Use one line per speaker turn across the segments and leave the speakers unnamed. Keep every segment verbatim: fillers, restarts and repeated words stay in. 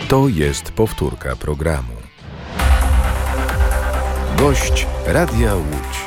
To jest powtórka programu. Gość Radia Łódź.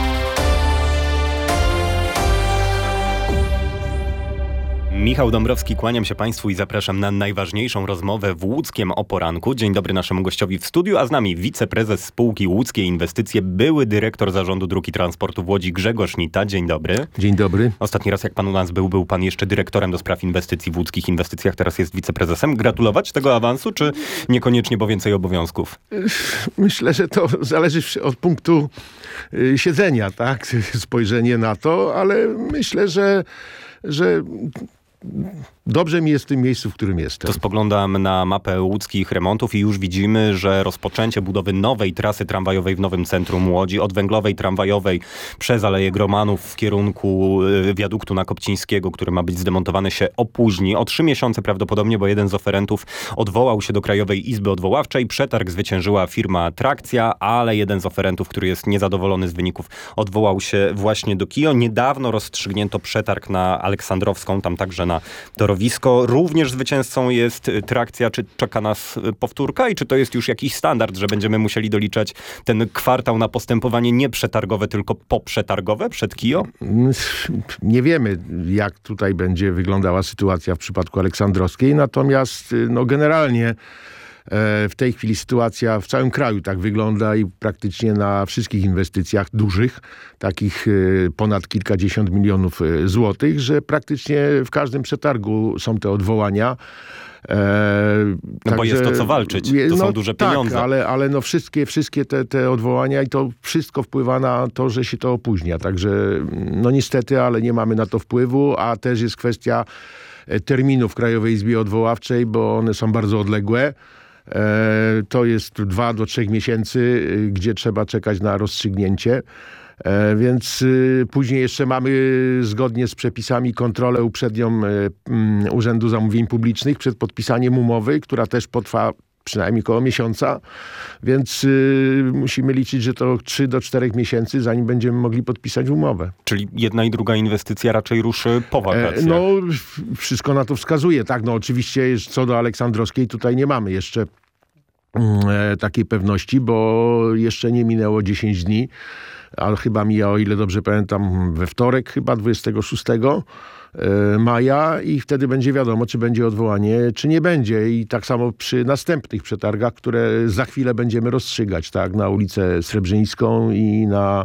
Michał Dąbrowski, kłaniam się Państwu i zapraszam na najważniejszą rozmowę w Łódzkiem o poranku. Dzień dobry naszemu gościowi w studiu, a z nami wiceprezes spółki Łódzkie Inwestycje, były dyrektor Zarządu Dróg i Transportu w Łodzi Grzegorz Nita. Dzień dobry.
Dzień dobry.
Ostatni raz jak pan u nas był, był pan jeszcze dyrektorem do spraw inwestycji w łódzkich inwestycjach, teraz jest wiceprezesem. Gratulować tego awansu, czy niekoniecznie, bo więcej obowiązków?
Myślę, że to zależy od punktu siedzenia, tak? Spojrzenie na to, ale myślę, że, że dobrze mi jest w tym miejscu, w którym jestem.
To spoglądam na mapę łódzkich remontów i już widzimy, że rozpoczęcie budowy nowej trasy tramwajowej w nowym centrum Łodzi, od węglowej tramwajowej przez Aleję Gromanów w kierunku wiaduktu na Kopcińskiego, który ma być zdemontowany, się opóźni o trzy miesiące prawdopodobnie, bo jeden z oferentów odwołał się do Krajowej Izby Odwoławczej. Przetarg zwyciężyła firma Trakcja, ale jeden z oferentów, który jest niezadowolony z wyników, odwołał się właśnie do KIO. Niedawno rozstrzygnięto przetarg na Aleksandrowską, tam także na torowisko. Również zwycięzcą jest Trakcja. Czy czeka nas powtórka i czy to jest już jakiś standard, że będziemy musieli doliczać ten kwartał na postępowanie nie przetargowe, tylko poprzetargowe przed KIO?
Nie wiemy, jak tutaj będzie wyglądała sytuacja w przypadku Aleksandrowskiej, natomiast no, generalnie w tej chwili sytuacja w całym kraju tak wygląda i praktycznie na wszystkich inwestycjach dużych, takich ponad kilkadziesiąt milionów złotych, że praktycznie w każdym przetargu są te odwołania.
E, no także, bo jest to co walczyć, to
no,
są duże
tak,
pieniądze.
ale, ale no wszystkie, wszystkie te, te odwołania i to wszystko wpływa na to, że się to opóźnia. Także no niestety, ale nie mamy na to wpływu, a też jest kwestia terminów w Krajowej Izbie Odwoławczej, bo one są bardzo odległe. To jest dwa do trzech miesięcy, gdzie trzeba czekać na rozstrzygnięcie. Więc później jeszcze mamy zgodnie z przepisami kontrolę uprzednią Urzędu Zamówień Publicznych przed podpisaniem umowy, która też potrwa przynajmniej koło miesiąca, więc y, musimy liczyć, że to trzy do czterech miesięcy, zanim będziemy mogli podpisać umowę. Czyli
jedna i druga inwestycja raczej ruszy po wakacjach.
E, no, wszystko na to wskazuje, tak. No oczywiście co do Aleksandrowskiej tutaj nie mamy jeszcze e, takiej pewności, bo jeszcze nie minęło dziesięć dni, ale chyba mija, o ile dobrze pamiętam, we wtorek chyba dwudziestego szóstego maja i wtedy będzie wiadomo, czy będzie odwołanie, czy nie będzie. I tak samo przy następnych przetargach, które za chwilę będziemy rozstrzygać, tak, na ulicę Srebrzyńską i na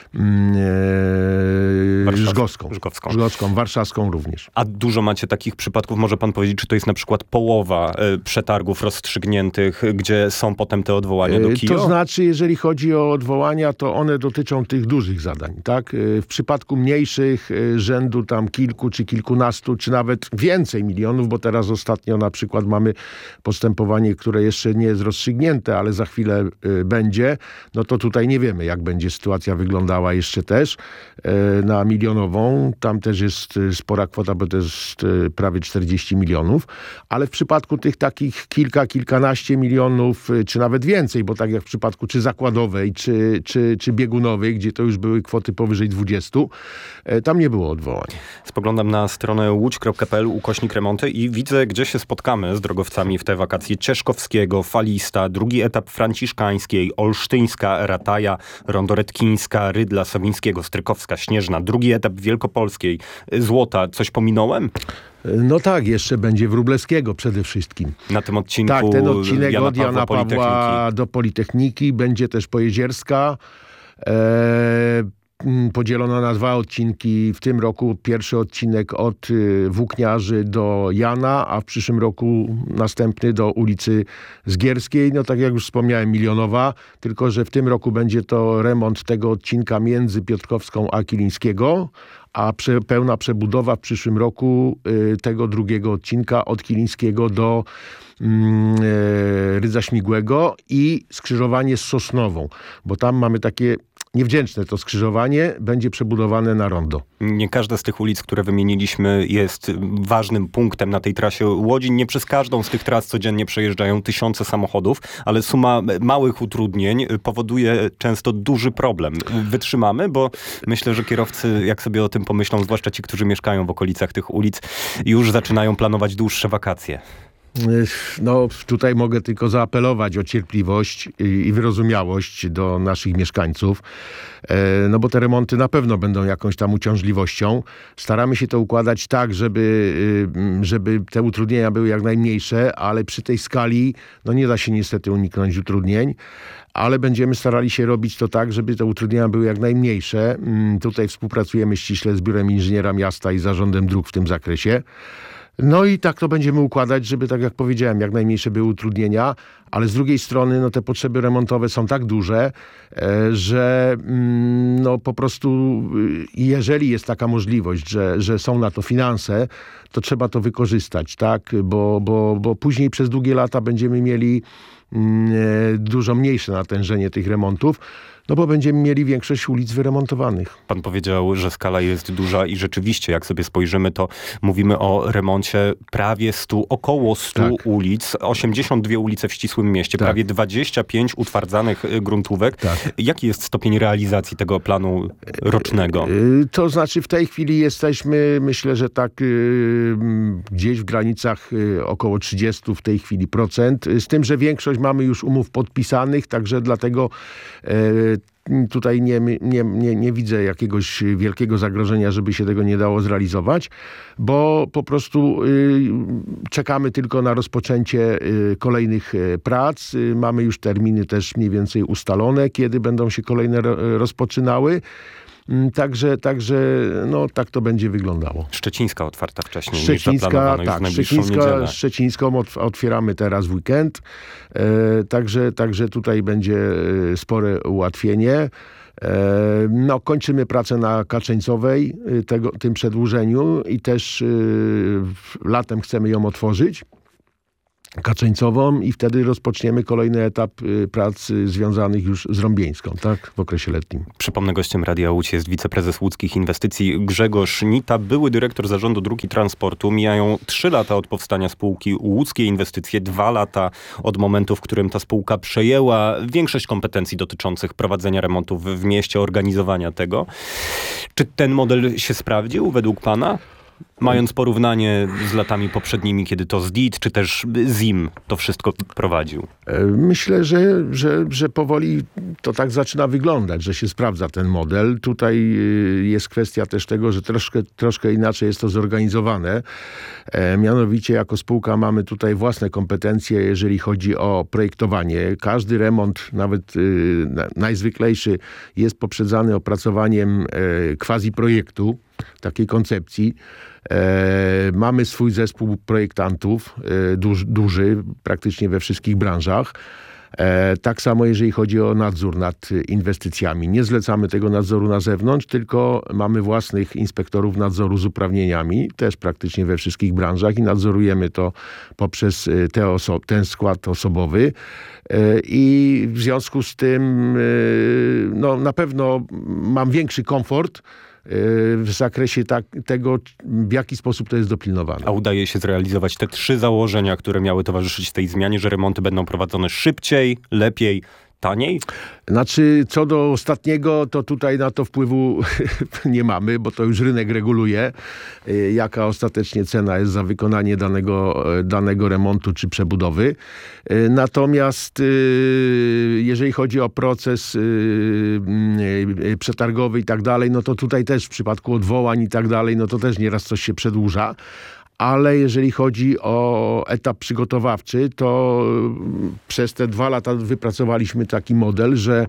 e, Żgowską.
Żgowską.
Żgowską, warszawską również.
A dużo macie takich przypadków, może pan powiedzieć, czy to jest na przykład połowa e, przetargów rozstrzygniętych, gdzie są potem te odwołania do KIO?
To znaczy, jeżeli chodzi o odwołania, to one dotyczą tych dużych zadań, tak? W przypadku mniejszych, rzędu tam kilku czy kilkunastu, czy nawet więcej milionów, bo teraz ostatnio na przykład mamy postępowanie, które jeszcze nie jest rozstrzygnięte, ale za chwilę y, będzie, no to tutaj nie wiemy, jak będzie sytuacja wyglądała jeszcze też y, na milionową. Tam też jest y, spora kwota, bo to jest y, prawie czterdzieści milionów, ale w przypadku tych takich kilka, kilkanaście milionów, y, czy nawet więcej, bo tak jak w przypadku czy zakładowej, czy, czy, czy biegunowej, gdzie to już były kwoty powyżej dwudziestu, y, tam nie było odwołań.
Spoglądam na stronę łódź kropka p l ukośnik remonty i widzę, gdzie się spotkamy z drogowcami w te wakacje. Cieszkowskiego, Falista, drugi etap Franciszkańskiej, Olsztyńska, Rataja, Rondoretkińska, Rydla, Sowińskiego, Strykowska, Śnieżna, drugi etap Wielkopolskiej, Złota. Coś pominąłem?
No tak, jeszcze będzie Wróblewskiego przede wszystkim.
Na tym odcinku
tak, ten odcinek
Jana
od Jana
Pawła,
Pawła do Politechniki. Będzie też Pojezierska. Eee, podzielona na dwa odcinki. W tym roku pierwszy odcinek od Włókniarzy do Jana, a w przyszłym roku następny do ulicy Zgierskiej. No tak jak już wspomniałem, milionowa, tylko że w tym roku będzie to remont tego odcinka między Piotrkowską a Kilińskiego, a prze, pełna przebudowa w przyszłym roku y, tego drugiego odcinka od Kilińskiego do y, Rydza Śmigłego i skrzyżowanie z Sosnową, bo tam mamy takie niewdzięczne to skrzyżowanie, będzie przebudowane na rondo.
Nie każda z tych ulic, które wymieniliśmy, jest ważnym punktem na tej trasie Łodzi. Nie przez każdą z tych tras codziennie przejeżdżają tysiące samochodów, ale suma małych utrudnień powoduje często duży problem. Wytrzymamy, bo myślę, że kierowcy, jak sobie o tym pomyślą, zwłaszcza ci, którzy mieszkają w okolicach tych ulic, już zaczynają planować dłuższe wakacje.
No, tutaj mogę tylko zaapelować o cierpliwość i wyrozumiałość do naszych mieszkańców, no bo te remonty na pewno będą jakąś tam uciążliwością. Staramy się to układać tak, żeby, żeby te utrudnienia były jak najmniejsze, ale przy tej skali no nie da się niestety uniknąć utrudnień, ale będziemy starali się robić to tak, żeby te utrudnienia były jak najmniejsze. Tutaj współpracujemy ściśle z Biurem Inżyniera Miasta i Zarządem Dróg w tym zakresie. No i tak to będziemy układać, żeby, tak jak powiedziałem, jak najmniejsze były utrudnienia, ale z drugiej strony no, te potrzeby remontowe są tak duże, e, że mm, no, po prostu y, jeżeli jest taka możliwość, że, że są na to finanse, to trzeba to wykorzystać, tak? Bo, bo, bo później przez długie lata będziemy mieli mm, e, dużo mniejsze natężenie tych remontów, no bo będziemy mieli większość ulic wyremontowanych.
Pan powiedział, że skala jest duża i rzeczywiście, jak sobie spojrzymy, to mówimy o remoncie prawie stu, około stu
Tak.
ulic, osiemdziesiąt dwie ulice w ścisłym mieście,
Tak.
prawie dwadzieścia pięć utwardzanych gruntówek.
Tak.
Jaki jest stopień realizacji tego planu rocznego?
Y, To znaczy w tej chwili jesteśmy, myślę, że tak y, gdzieś w granicach y, około trzydzieści w tej chwili procent. Z tym, że większość mamy już umów podpisanych, także dlatego y, tutaj nie, nie, nie, nie widzę jakiegoś wielkiego zagrożenia, żeby się tego nie dało zrealizować, bo po prostu y, czekamy tylko na rozpoczęcie y, kolejnych y, prac. Y, mamy już terminy też mniej więcej ustalone, kiedy będą się kolejne ro, rozpoczynały. Także, także no, tak to będzie wyglądało.
Szczecińska otwarta wcześniej
Szczecińska,
niż zaplanowano już w
tak,
najbliższą
Szczecińska,
niedzielę.
Szczecińską otwieramy teraz w weekend, e, także, także tutaj będzie spore ułatwienie. E, no, kończymy pracę na Kaczeńcowej, tego, tym przedłużeniu i też e, latem chcemy ją otworzyć. Kaczeńcową i wtedy rozpoczniemy kolejny etap y, prac y, związanych już z Rąbieńską, tak, w okresie letnim.
Przypomnę, gościem Radia Łódź jest wiceprezes łódzkich inwestycji Grzegorz Nita, były dyrektor Zarządu Dróg i Transportu. Mijają trzy lata od powstania spółki Łódzkie Inwestycje, dwa lata od momentu, w którym ta spółka przejęła większość kompetencji dotyczących prowadzenia remontów w mieście, organizowania tego. Czy ten model się sprawdził według pana? Mając porównanie z latami poprzednimi, kiedy to Z D I T czy też Z I M to wszystko prowadził.
Myślę, że, że, że powoli to tak zaczyna wyglądać, że się sprawdza ten model. Tutaj jest kwestia też tego, że troszkę, troszkę inaczej jest to zorganizowane. Mianowicie jako spółka mamy tutaj własne kompetencje, jeżeli chodzi o projektowanie. Każdy remont, nawet najzwyklejszy, jest poprzedzany opracowaniem quasi projektu, takiej koncepcji. E, mamy swój zespół projektantów, e, duż, duży, praktycznie we wszystkich branżach. E, tak samo jeżeli chodzi o nadzór nad inwestycjami. Nie zlecamy tego nadzoru na zewnątrz, tylko mamy własnych inspektorów nadzoru z uprawnieniami, też praktycznie we wszystkich branżach i nadzorujemy to poprzez te oso- ten skład osobowy. E, I w związku z tym e, no, na pewno mam większy komfort w zakresie tak, tego, w jaki sposób to jest dopilnowane.
A udaje się zrealizować te trzy założenia, które miały towarzyszyć tej zmianie, że remonty będą prowadzone szybciej, lepiej, taniej?
Znaczy, co do ostatniego, to tutaj na to wpływu nie mamy, bo to już rynek reguluje, jaka ostatecznie cena jest za wykonanie danego, danego remontu czy przebudowy. Natomiast jeżeli chodzi o proces przetargowy i tak dalej, no to tutaj też w przypadku odwołań i tak dalej, no to też nieraz coś się przedłuża. Ale jeżeli chodzi o etap przygotowawczy, to przez te dwa lata wypracowaliśmy taki model, że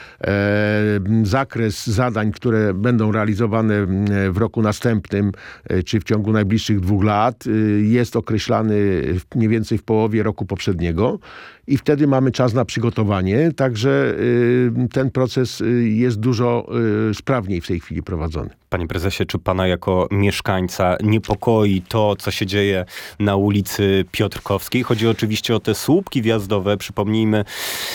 e, zakres zadań, które będą realizowane w roku następnym, czy w ciągu najbliższych dwóch lat, jest określany mniej więcej w połowie roku poprzedniego i wtedy mamy czas na przygotowanie, także ten proces jest dużo sprawniej w tej chwili prowadzony.
Panie prezesie, czy pana jako mieszkańca niepokoi to, co się dzieje na ulicy Piotrkowskiej? Chodzi oczywiście o te słupki wjazdowe. Przypomnijmy,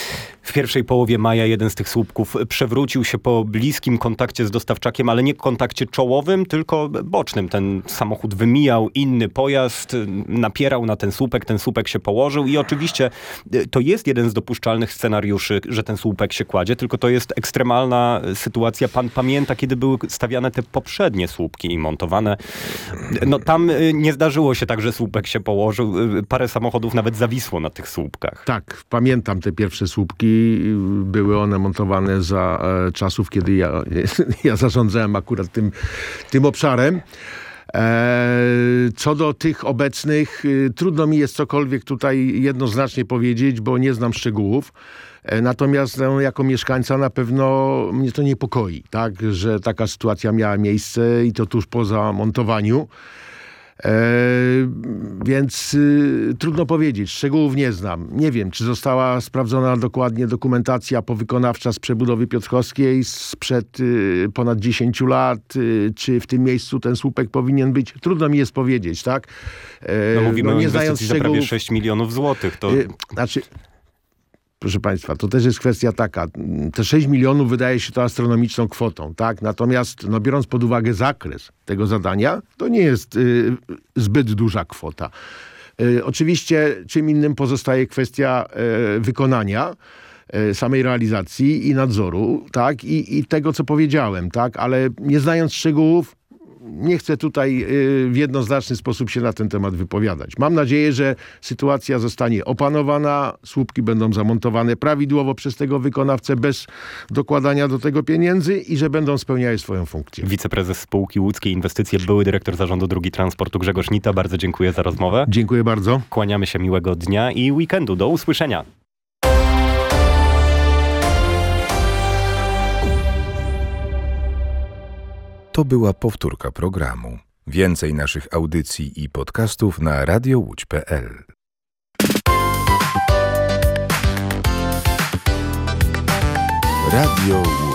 W pierwszej połowie maja jeden z tych słupków przewrócił się po bliskim kontakcie z dostawczakiem, ale nie kontakcie czołowym, tylko bocznym. Ten samochód wymijał inny pojazd, napierał na ten słupek, ten słupek się położył i oczywiście to jest jeden z dopuszczalnych scenariuszy, że ten słupek się kładzie, tylko to jest ekstremalna sytuacja. Pan pamięta, kiedy były stawiane te poprzednie słupki i montowane. No tam nie zdarzyło się tak, że słupek się położył. Parę samochodów nawet zawisło na tych słupkach.
Tak, pamiętam te pierwsze słupki. Były one montowane za e, czasów, kiedy ja, ja zarządzałem akurat tym, tym obszarem. E, co do tych obecnych, e, trudno mi jest cokolwiek tutaj jednoznacznie powiedzieć, bo nie znam szczegółów. E, natomiast no, jako mieszkańca na pewno mnie to niepokoi, tak, że taka sytuacja miała miejsce i to tuż po zamontowaniu. E, więc y, trudno powiedzieć, szczegółów nie znam. Nie wiem, czy została sprawdzona dokładnie dokumentacja powykonawcza z przebudowy piotrkowskiej sprzed y, ponad dziesięciu lat, y, czy w tym miejscu ten słupek powinien być. Trudno mi jest powiedzieć, tak?
E, no mówimy no, nie o inwestycji za prawie sześć milionów złotych. To...
Y, znaczy... Proszę Państwa, to też jest kwestia taka. Te sześć milionów wydaje się to astronomiczną kwotą, tak? Natomiast no, biorąc pod uwagę zakres tego zadania, to nie jest y, zbyt duża kwota. Y, oczywiście czym innym pozostaje kwestia y, wykonania, y, samej realizacji i nadzoru, tak? I, i tego, co powiedziałem, tak? Ale nie znając szczegółów, nie chcę tutaj w jednoznaczny sposób się na ten temat wypowiadać. Mam nadzieję, że sytuacja zostanie opanowana, słupki będą zamontowane prawidłowo przez tego wykonawcę bez dokładania do tego pieniędzy i że będą spełniały swoją funkcję.
Wiceprezes spółki Łódzkie Inwestycje, były dyrektor zarządu Drogi Transportu Grzegorz Nita. Bardzo dziękuję za rozmowę.
Dziękuję bardzo.
Kłaniamy się, miłego dnia i weekendu. Do usłyszenia.
To była powtórka programu. Więcej naszych audycji i podcastów na radio łódź kropka pe el. Radio Łódź.